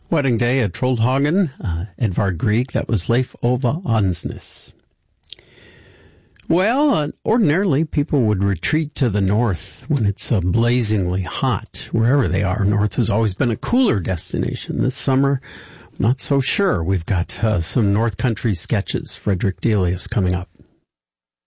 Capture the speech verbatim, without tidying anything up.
Wedding Day at Trollhagen, uh, Edvard Grieg, that was Leif Ove Ansnes. Well, uh, ordinarily people would retreat to the north when it's uh, blazingly hot, wherever they are. North has always been a cooler destination. This summer, not so sure. We've got uh, some North Country sketches. Frederick Delius coming up.